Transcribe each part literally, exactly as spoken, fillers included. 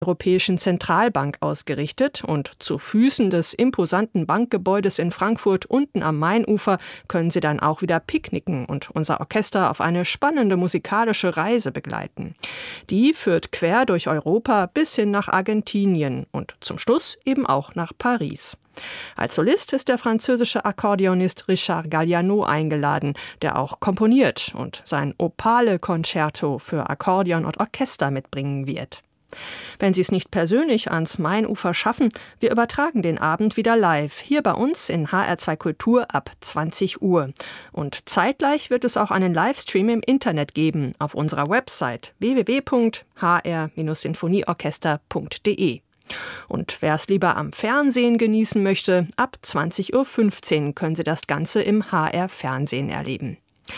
Europäischen Zentralbank ausgerichtet und zu Füßen des imposanten Bankgebäudes in Frankfurt unten am Mainufer können Sie dann auch wieder picknicken und unser Orchester auf eine spannende musikalische Reise begleiten. Die führt quer durch Europa bis hin nach Argentinien und zum Schluss eben auch nach Paris. Als Solist ist der französische Akkordeonist Richard Galliano eingeladen, der auch komponiert und sein Opale-Concerto für Akkordeon und Orchester mitbringen wird. Wenn Sie es nicht persönlich ans Mainufer schaffen, wir übertragen den Abend wieder live, hier bei uns in H R zwei Kultur ab zwanzig Uhr. Und zeitgleich wird es auch einen Livestream im Internet geben, auf unserer Website w w w punkt h r sinfonieorchester punkt d e. Und wer es lieber am Fernsehen genießen möchte, ab zwanzig Uhr fünfzehn können Sie das Ganze im H R-Fernsehen erleben.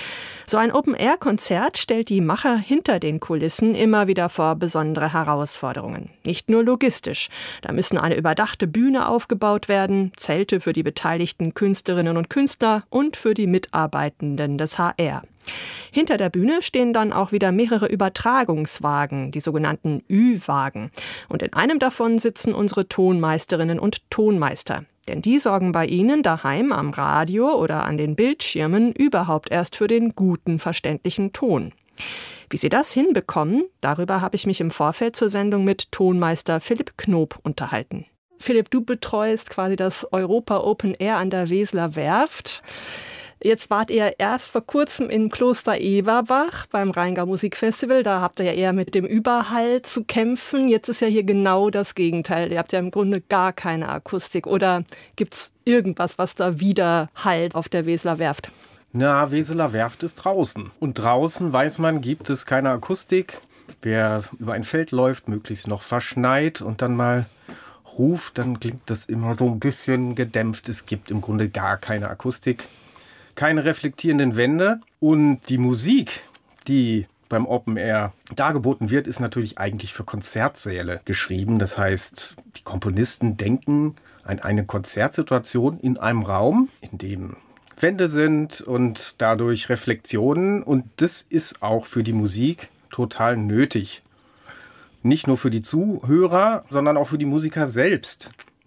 So ein Open-Air-Konzert stellt die Macher hinter den Kulissen immer wieder vor besondere Herausforderungen. Nicht nur logistisch. Da müssen eine überdachte Bühne aufgebaut werden, Zelte für die beteiligten Künstlerinnen und Künstler und für die Mitarbeitenden des H R. Hinter der Bühne stehen dann auch wieder mehrere Übertragungswagen, die sogenannten Ü-Wagen. Und in einem davon sitzen unsere Tonmeisterinnen und Tonmeister. Denn die sorgen bei Ihnen daheim am Radio oder an den Bildschirmen überhaupt erst für den guten, verständlichen Ton. Wie Sie das hinbekommen, darüber habe ich mich im Vorfeld zur Sendung mit Tonmeister Philipp Knob unterhalten. Philipp, du betreust quasi das Europa Open Air an der Weseler Werft. Jetzt wart ihr erst vor kurzem in Kloster Eberbach beim Rheingau Musikfestival. Da habt ihr ja eher mit dem Überhall zu kämpfen. Jetzt ist ja hier genau das Gegenteil. Ihr habt ja im Grunde gar keine Akustik. Oder gibt es irgendwas, was da wieder hallt auf der Weseler Werft? Na, Weseler Werft ist draußen. Und draußen, weiß man, gibt es keine Akustik. Wer über ein Feld läuft, möglichst noch verschneit und dann mal ruft, dann klingt das immer so ein bisschen gedämpft. Es gibt im Grunde gar keine Akustik. Keine reflektierenden Wände und die Musik, die beim Open Air dargeboten wird, ist natürlich eigentlich für Konzertsäle geschrieben. Das heißt, die Komponisten denken an eine Konzertsituation in einem Raum, in dem Wände sind und dadurch Reflexionen. Und das ist auch für die Musik total nötig. Nicht nur für die Zuhörer, sondern auch für die Musiker selbst.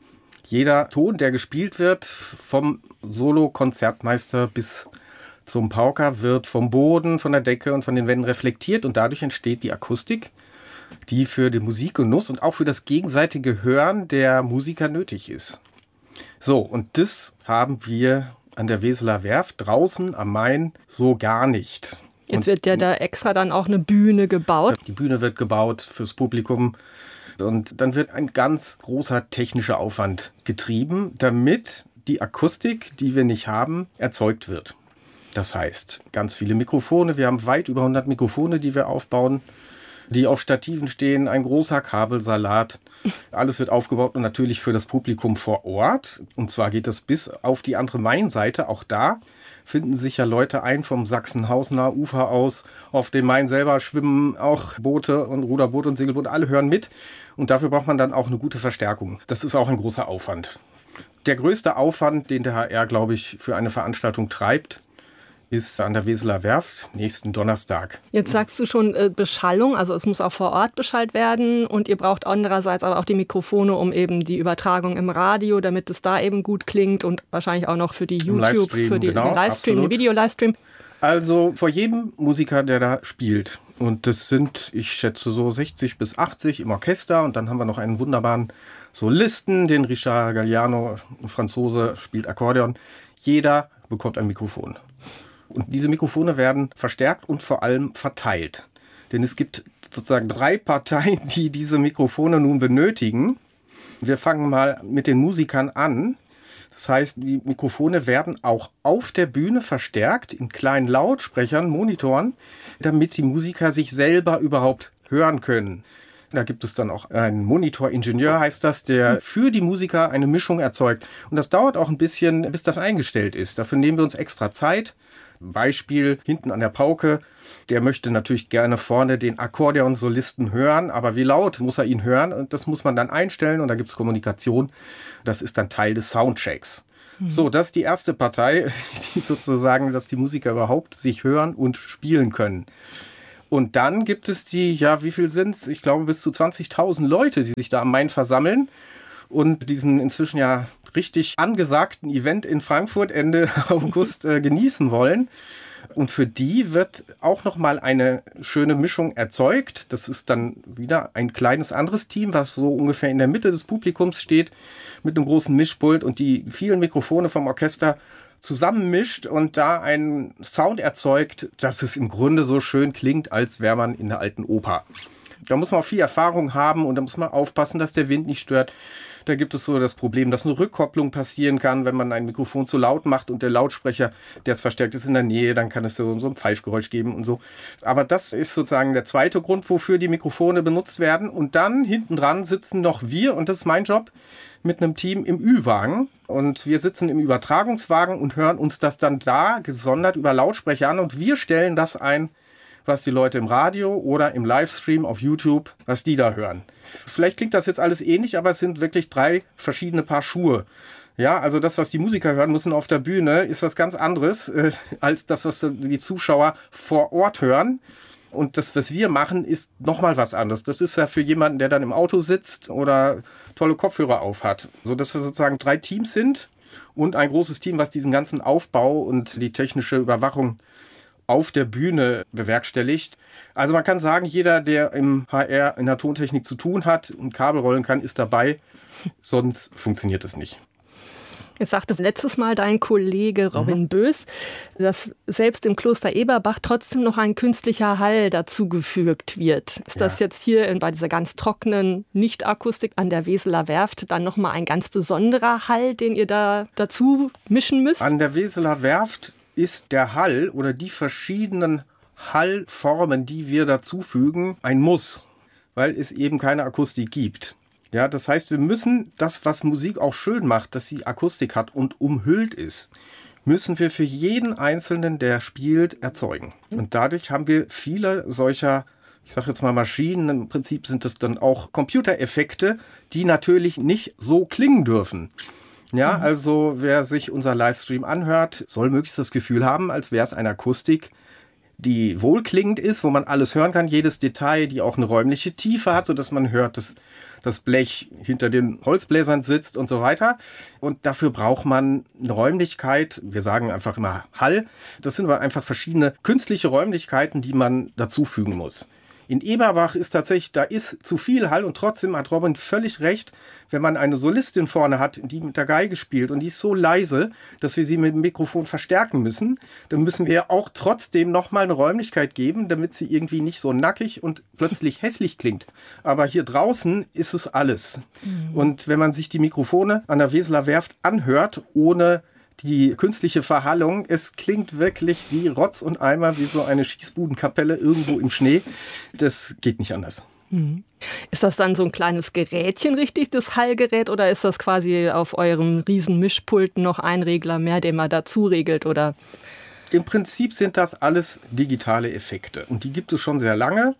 Jeder Ton, der gespielt wird, vom Solo-Konzertmeister bis zum Pauker, wird vom Boden, von der Decke und von den Wänden reflektiert und dadurch entsteht die Akustik, die für den Musikgenuss und auch für das gegenseitige Hören der Musiker nötig ist. So, und das haben wir an der Weseler Werft draußen am Main so gar nicht. Jetzt wird ja da extra dann auch eine Bühne gebaut. Die Bühne wird gebaut fürs Publikum. Und dann wird ein ganz großer technischer Aufwand getrieben, damit die Akustik, die wir nicht haben, erzeugt wird. Das heißt, ganz viele Mikrofone, wir haben weit über hundert Mikrofone, die wir aufbauen, die auf Stativen stehen, ein großer Kabelsalat. Alles wird aufgebaut und natürlich für das Publikum vor Ort. Und zwar geht das bis auf die andere Mainseite, auch da finden sich ja Leute ein vom Sachsenhausener Ufer aus. Auf dem Main selber schwimmen auch Boote und Ruderboote und Segelboote. Alle hören mit. Und dafür braucht man dann auch eine gute Verstärkung. Das ist auch ein großer Aufwand. Der größte Aufwand, den der H R, glaube ich, für eine Veranstaltung treibt, ist an der Weseler Werft nächsten Donnerstag. Jetzt sagst du schon äh, Beschallung, also es muss auch vor Ort beschallt werden und ihr braucht andererseits aber auch die Mikrofone, um eben die Übertragung im Radio, damit es da eben gut klingt und wahrscheinlich auch noch für die YouTube, für die, genau, den Livestream, den Video-Livestream. Also vor jedem Musiker, der da spielt, und das sind, ich schätze so sechzig bis achtzig im Orchester und dann haben wir noch einen wunderbaren Solisten, den Richard Galliano, ein Franzose, spielt Akkordeon. Jeder bekommt ein Mikrofon. Und diese Mikrofone werden verstärkt und vor allem verteilt. Denn es gibt sozusagen drei Parteien, die diese Mikrofone nun benötigen. Wir fangen mal mit den Musikern an. Das heißt, die Mikrofone werden auch auf der Bühne verstärkt in kleinen Lautsprechern, Monitoren, damit die Musiker sich selber überhaupt hören können. Da gibt es dann auch einen Monitoringenieur, heißt das, der für die Musiker eine Mischung erzeugt. Und das dauert auch ein bisschen, bis das eingestellt ist. Dafür nehmen wir uns extra Zeit. Beispiel hinten an der Pauke, der möchte natürlich gerne vorne den Akkordeonsolisten hören, aber wie laut muss er ihn hören? Und das muss man dann einstellen und da gibt es Kommunikation. Das ist dann Teil des Soundchecks. Mhm. So, das ist die erste Partei, die sozusagen, dass die Musiker überhaupt sich hören und spielen können. Und dann gibt es die, ja, wie viel sind es? Ich glaube, bis zu zwanzigtausend Leute, die sich da am Main versammeln und diesen inzwischen ja richtig angesagten Event in Frankfurt Ende August äh, genießen wollen. Und für die wird auch nochmal eine schöne Mischung erzeugt. Das ist dann wieder ein kleines anderes Team, was so ungefähr in der Mitte des Publikums steht, mit einem großen Mischpult und die vielen Mikrofone vom Orchester zusammenmischt und da einen Sound erzeugt, dass es im Grunde so schön klingt, als wäre man in der alten Oper. Da muss man auch viel Erfahrung haben und da muss man aufpassen, dass der Wind nicht stört. Da gibt es so das Problem, dass eine Rückkopplung passieren kann, wenn man ein Mikrofon zu laut macht und der Lautsprecher, der es verstärkt, ist in der Nähe, dann kann es so, so ein Pfeifgeräusch geben und so. Aber das ist sozusagen der zweite Grund, wofür die Mikrofone benutzt werden. Und dann hinten dran sitzen noch wir, und das ist mein Job, mit einem Team im Ü-Wagen. Und wir sitzen im Übertragungswagen und hören uns das dann da gesondert über Lautsprecher an und wir stellen das ein, was die Leute im Radio oder im Livestream auf YouTube, was die da hören. Vielleicht klingt das jetzt alles ähnlich, aber es sind wirklich drei verschiedene Paar Schuhe. Ja, also das, was die Musiker hören müssen auf der Bühne, ist was ganz anderes äh, als das, was die Zuschauer vor Ort hören. Und das, was wir machen, ist nochmal was anderes. Das ist ja für jemanden, der dann im Auto sitzt oder tolle Kopfhörer auf hat. So dass wir sozusagen drei Teams sind und ein großes Team, was diesen ganzen Aufbau und die technische Überwachung auf der Bühne bewerkstelligt. Also man kann sagen, jeder, der im H R in der Tontechnik zu tun hat und Kabel rollen kann, ist dabei. Sonst funktioniert es nicht. Jetzt sagte letztes Mal dein Kollege Robin mhm. Bös, dass selbst im Kloster Eberbach trotzdem noch ein künstlicher Hall dazugefügt wird. Ist ja. das jetzt hier bei dieser ganz trockenen Nicht-Akustik an der Weseler Werft dann nochmal ein ganz besonderer Hall, den ihr da dazu mischen müsst? An der Weseler Werft ist der Hall oder die verschiedenen Hallformen, die wir dazufügen, ein Muss, weil es eben keine Akustik gibt. Ja, das heißt, wir müssen das, was Musik auch schön macht, dass sie Akustik hat und umhüllt ist, müssen wir für jeden Einzelnen, der spielt, erzeugen. Und dadurch haben wir viele solcher, ich sage jetzt mal Maschinen, im Prinzip sind das dann auch Computereffekte, die natürlich nicht so klingen dürfen. Ja, also wer sich unser Livestream anhört, soll möglichst das Gefühl haben, als wäre es eine Akustik, die wohlklingend ist, wo man alles hören kann, jedes Detail, die auch eine räumliche Tiefe hat, sodass man hört, dass das Blech hinter den Holzbläsern sitzt und so weiter. Und dafür braucht man eine Räumlichkeit, wir sagen einfach immer Hall. Das sind aber einfach verschiedene künstliche Räumlichkeiten, die man dazufügen muss. In Eberbach ist tatsächlich, da ist zu viel Hall und trotzdem hat Robin völlig recht, wenn man eine Solistin vorne hat, die mit der Geige spielt und die ist so leise, dass wir sie mit dem Mikrofon verstärken müssen, dann müssen wir auch trotzdem nochmal eine Räumlichkeit geben, damit sie irgendwie nicht so nackig und plötzlich hässlich klingt. Aber hier draußen ist es alles. Mhm. Und wenn man sich die Mikrofone an der Weseler Werft anhört, ohne die künstliche Verhallung, es klingt wirklich wie Rotz und Eimer, wie so eine Schießbudenkapelle irgendwo im Schnee. Das geht nicht anders. Mhm. Ist das dann so ein kleines Gerätchen, richtig, das Hallgerät, oder ist das quasi auf eurem riesen Mischpult noch ein Regler mehr, den man dazu regelt, oder? Im Prinzip sind das alles digitale Effekte und die gibt es schon sehr lange.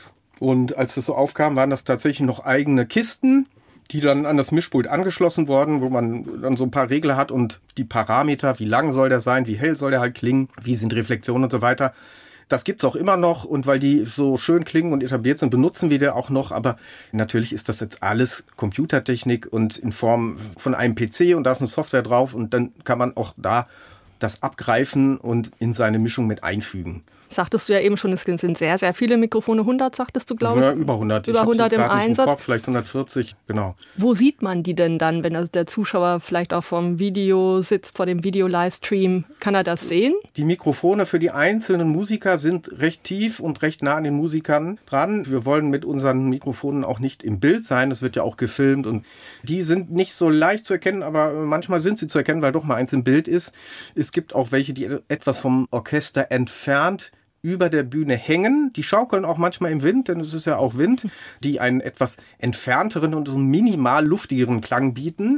Und als das so aufkam, waren das tatsächlich noch eigene Kisten, die dann an das Mischpult angeschlossen wurden, wo man dann so ein paar Regler hat und die Parameter, wie lang soll der sein, wie hell soll der halt klingen, wie sind Reflexionen und so weiter. Das gibt es auch immer noch und weil die so schön klingen und etabliert sind, benutzen wir die auch noch. Aber natürlich ist das jetzt alles Computertechnik und in Form von einem P C und da ist eine Software drauf und dann kann man auch da das abgreifen und in seine Mischung mit einfügen. Sagtest du ja eben schon, es sind sehr, sehr viele Mikrofone. hundert, sagtest du, glaube ich? Ja, über hundert. Über hundert im Einsatz. Kopf, vielleicht hundertvierzig, genau. Wo sieht man die denn dann, wenn der Zuschauer vielleicht auch vorm Video sitzt, vor dem Video-Livestream? Kann er das sehen? Die Mikrofone für die einzelnen Musiker sind recht tief und recht nah an den Musikern dran. Wir wollen mit unseren Mikrofonen auch nicht im Bild sein. Das wird ja auch gefilmt und die sind nicht so leicht zu erkennen, aber manchmal sind sie zu erkennen, weil doch mal eins im Bild ist. Es gibt auch welche, die etwas vom Orchester entfernt über der Bühne hängen. Die schaukeln auch manchmal im Wind, denn es ist ja auch Wind, die einen etwas entfernteren und so einen minimal luftigeren Klang bieten.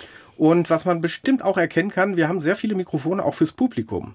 Und was man bestimmt auch erkennen kann, wir haben sehr viele Mikrofone auch fürs Publikum.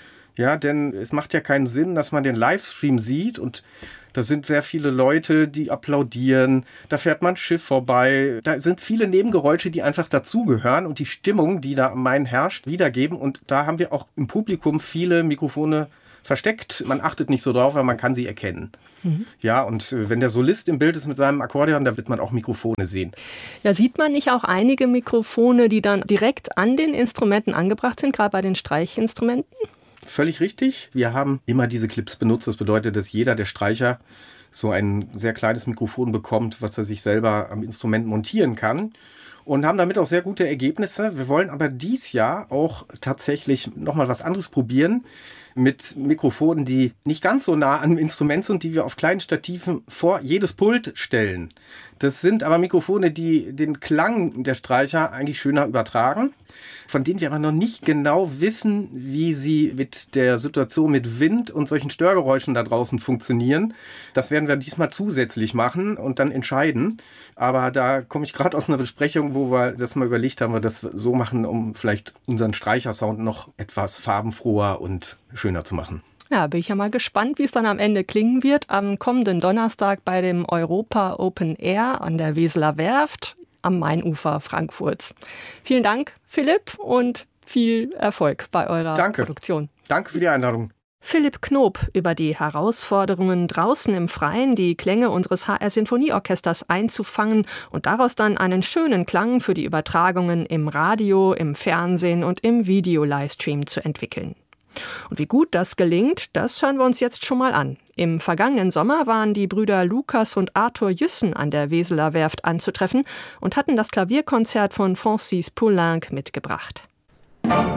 Ja, denn es macht ja keinen Sinn, dass man den Livestream sieht und da sind sehr viele Leute, die applaudieren, da fährt man ein Schiff vorbei, da sind viele Nebengeräusche, die einfach dazugehören und die Stimmung, die da am Main herrscht, wiedergeben. Und da haben wir auch im Publikum viele Mikrofone versteckt. Man achtet nicht so drauf, weil man kann sie erkennen. Mhm. Ja, und wenn der Solist im Bild ist mit seinem Akkordeon, da wird man auch Mikrofone sehen. Ja, sieht man nicht auch einige Mikrofone, die dann direkt an den Instrumenten angebracht sind, gerade bei den Streichinstrumenten? Völlig richtig. Wir haben immer diese Clips benutzt. Das bedeutet, dass jeder der Streicher so ein sehr kleines Mikrofon bekommt, was er sich selber am Instrument montieren kann. Und haben damit auch sehr gute Ergebnisse. Wir wollen aber dies Jahr auch tatsächlich nochmal was anderes probieren mit Mikrofonen, die nicht ganz so nah am Instrument sind, die wir auf kleinen Stativen vor jedes Pult stellen. Das sind aber Mikrofone, die den Klang der Streicher eigentlich schöner übertragen, von denen wir aber noch nicht genau wissen, wie sie mit der Situation mit Wind und solchen Störgeräuschen da draußen funktionieren. Das werden wir diesmal zusätzlich machen und dann entscheiden. Aber da komme ich gerade aus einer Besprechung, wo wir das mal überlegt haben, wir das so machen, um vielleicht unseren Streichersound noch etwas farbenfroher und schöner zu machen. Ja, bin ich ja mal gespannt, wie es dann am Ende klingen wird. Am kommenden Donnerstag bei dem Europa Open Air an der Weseler Werft am Mainufer Frankfurts. Vielen Dank, Philipp, und viel Erfolg bei eurer Danke. Produktion. Danke für die Einladung. Philipp Knob über die Herausforderungen, draußen im Freien die Klänge unseres H R-Sinfonieorchesters einzufangen und daraus dann einen schönen Klang für die Übertragungen im Radio, im Fernsehen und im Video-Livestream zu entwickeln. Und wie gut das gelingt, das hören wir uns jetzt schon mal an. Im vergangenen Sommer waren die Brüder Lukas und Arthur Jüssen an der Weseler Werft anzutreffen und hatten das Klavierkonzert von Francis Poulenc mitgebracht.